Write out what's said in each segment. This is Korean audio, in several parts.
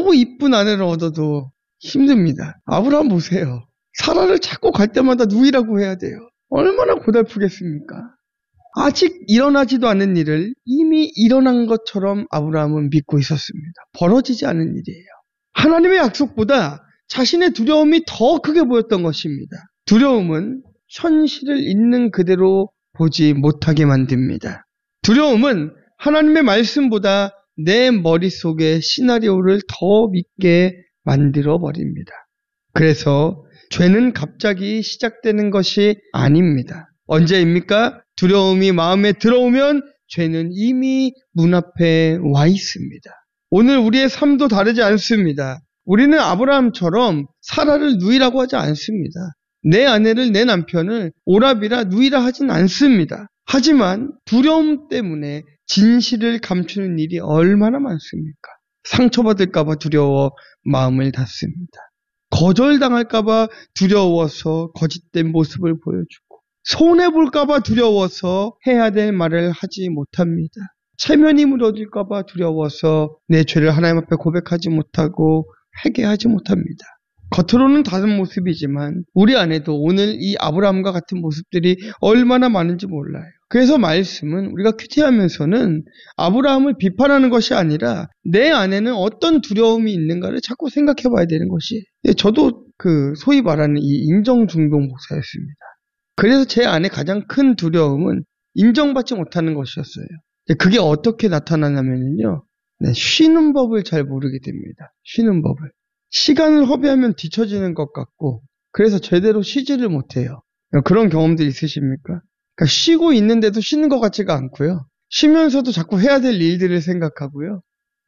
착하고 이쁜 아내를 얻어도 힘듭니다. 아브라함 보세요. 사라를 찾고 갈 때마다 누이라고 해야 돼요. 얼마나 고달프겠습니까? 아직 일어나지도 않은 일을 이미 일어난 것처럼 아브라함은 믿고 있었습니다. 벌어지지 않은 일이에요. 하나님의 약속보다 자신의 두려움이 더 크게 보였던 것입니다. 두려움은 현실을 있는 그대로 보지 못하게 만듭니다. 두려움은 하나님의 말씀보다 내 머릿속의 시나리오를 더 믿게 만들어버립니다. 그래서 죄는 갑자기 시작되는 것이 아닙니다. 언제입니까? 두려움이 마음에 들어오면 죄는 이미 문 앞에 와 있습니다. 오늘 우리의 삶도 다르지 않습니다. 우리는 아브라함처럼 사라를 누이라고 하지 않습니다. 내 아내를, 내 남편을 오라비라 누이라 하진 않습니다. 하지만 두려움 때문에 진실을 감추는 일이 얼마나 많습니까? 상처받을까봐 두려워 마음을 닫습니다. 거절당할까봐 두려워서 거짓된 모습을 보여주고, 손해볼까봐 두려워서 해야 될 말을 하지 못합니다. 체면이 무너질까봐 두려워서 내 죄를 하나님 앞에 고백하지 못하고 회개하지 못합니다. 겉으로는 다른 모습이지만 우리 안에도 오늘 이 아브라함과 같은 모습들이 얼마나 많은지 몰라요. 그래서 말씀은 우리가 큐티하면서는 아브라함을 비판하는 것이 아니라 내 안에는 어떤 두려움이 있는가를 자꾸 생각해 봐야 되는 것이, 저도 소위 말하는 이 인정중동 목사였습니다. 그래서 제 안에 가장 큰 두려움은 인정받지 못하는 것이었어요. 그게 어떻게 나타나냐면요, 쉬는 법을 잘 모르게 됩니다. 쉬는 법을. 시간을 허비하면 뒤처지는 것 같고, 그래서 제대로 쉬지를 못해요. 그런 경험들 있으십니까? 그러니까 쉬고 있는데도 쉬는 것 같지가 않고요. 쉬면서도 자꾸 해야 될 일들을 생각하고요.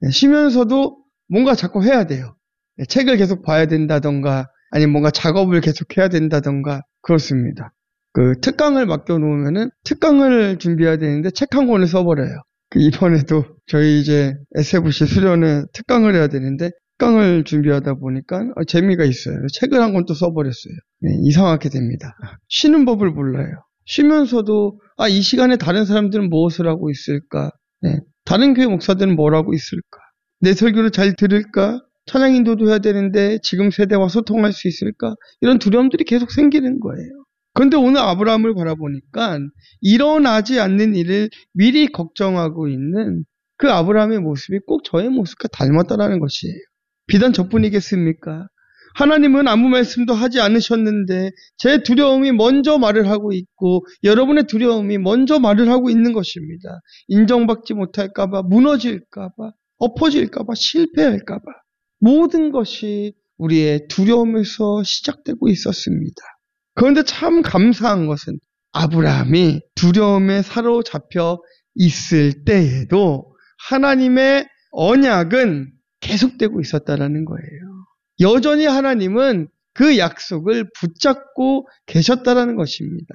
쉬면서도 뭔가 자꾸 해야 돼요. 책을 계속 봐야 된다던가, 아니면 뭔가 작업을 계속 해야 된다던가, 그렇습니다. 특강을 맡겨놓으면은 특강을 준비해야 되는데 책 한 권을 써버려요. 이번에도 저희 이제 SFC 수련회 특강을 해야 되는데 특강을 준비하다 보니까 재미가 있어요. 책을 한 권 또 써버렸어요. 이상하게 됩니다. 쉬는 법을 몰라요. 쉬면서도 이 시간에 다른 사람들은 무엇을 하고 있을까? 다른 교회 목사들은 뭘 하고 있을까? 내 설교를 잘 들을까? 찬양 인도도 해야 되는데 지금 세대와 소통할 수 있을까? 이런 두려움들이 계속 생기는 거예요. 그런데 오늘 아브라함을 바라보니까 일어나지 않는 일을 미리 걱정하고 있는 그 아브라함의 모습이 꼭 저의 모습과 닮았다라는 것이에요. 비단 저뿐이겠습니까? 하나님은 아무 말씀도 하지 않으셨는데 제 두려움이 먼저 말을 하고 있고 여러분의 두려움이 먼저 말을 하고 있는 것입니다. 인정받지 못할까봐, 무너질까봐, 엎어질까봐, 실패할까봐. 모든 것이 우리의 두려움에서 시작되고 있었습니다. 그런데 참 감사한 것은 아브라함이 두려움에 사로잡혀 있을 때에도 하나님의 언약은 계속되고 있었다라는 거예요. 여전히 하나님은 그 약속을 붙잡고 계셨다라는 것입니다.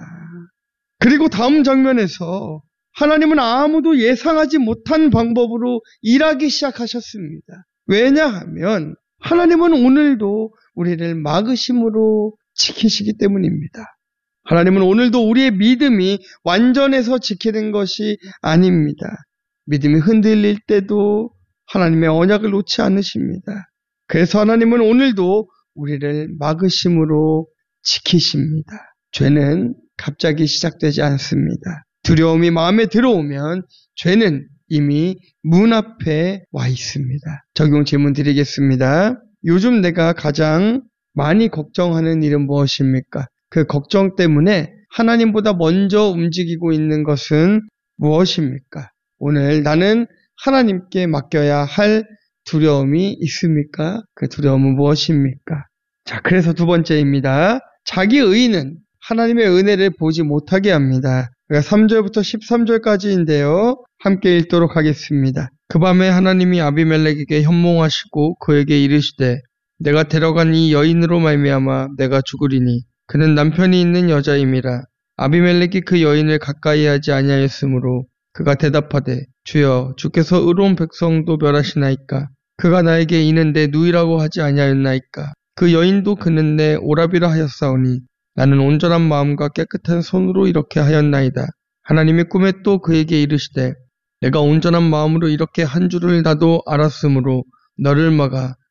그리고 다음 장면에서 하나님은 아무도 예상하지 못한 방법으로 일하기 시작하셨습니다. 왜냐하면 하나님은 오늘도 우리를 막으심으로 지키시기 때문입니다. 하나님은 오늘도 우리의 믿음이 완전해서 지키는 것이 아닙니다. 믿음이 흔들릴 때도 하나님의 언약을 놓지 않으십니다. 그래서 하나님은 오늘도 우리를 막으심으로 지키십니다. 죄는 갑자기 시작되지 않습니다. 두려움이 마음에 들어오면 죄는 이미 문 앞에 와 있습니다. 적용 질문 드리겠습니다. 요즘 내가 가장 많이 걱정하는 일은 무엇입니까? 그 걱정 때문에 하나님보다 먼저 움직이고 있는 것은 무엇입니까? 오늘 나는 하나님께 맡겨야 할 두려움이 있습니까? 그 두려움은 무엇입니까? 자, 그래서 두 번째입니다. 자기 의는 하나님의 은혜를 보지 못하게 합니다. 3절부터 13절까지인데요. 함께 읽도록 하겠습니다. 그 밤에 하나님이 아비멜렉에게 현몽하시고 그에게 이르시되 내가 데려간 이 여인으로 말미암아 내가 죽으리니 그는 남편이 있는 여자임이라. 아비멜렉이 그 여인을 가까이 하지 아니하였으므로 그가 대답하되 주여 주께서 의로운 백성도 멸하시나이까. 그가 나에게 이는 내 누이라고 하지 아니하였나이까. 그 여인도 그는 내 오라비라 하였사오니 나는 온전한 마음과 깨끗한 손으로 이렇게 하였나이다. 하나님이 꿈에 또 그에게 이르시되 내가 온전한 마음으로 이렇게 한 줄을 나도 알았으므로 너를 막아